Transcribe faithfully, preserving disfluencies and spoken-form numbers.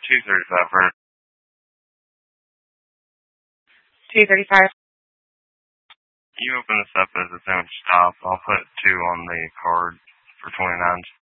two thirty-five for two thirty-five. You open this up as its own stop. I'll put two on the card for twenty-nine.